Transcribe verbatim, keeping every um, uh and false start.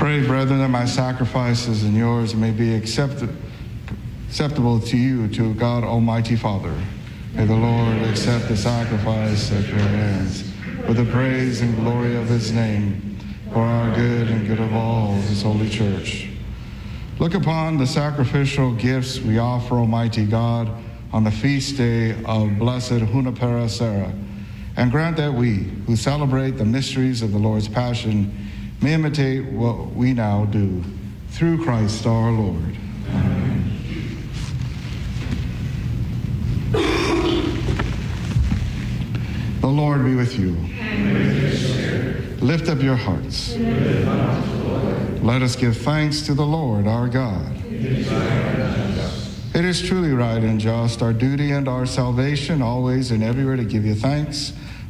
Pray, brethren, that my sacrifices and yours may be accepted, acceptable to you, to God Almighty Father. May the Lord accept the sacrifice at your hands for the praise and glory of his name, for our good and good of all his holy church. Look upon the sacrificial gifts we offer, Almighty God, on the feast day of blessed Junipera Serra, and grant that we, who celebrate the mysteries of the Lord's Passion, may imitate what we now do. Through Christ our Lord. Amen. The Lord be with you. And with your spirit. Lift up your hearts. Lift up to the Lord. Let us give thanks to the Lord our God. It is right and just. It is truly right and just, our duty and our salvation, always and everywhere to give you thanks,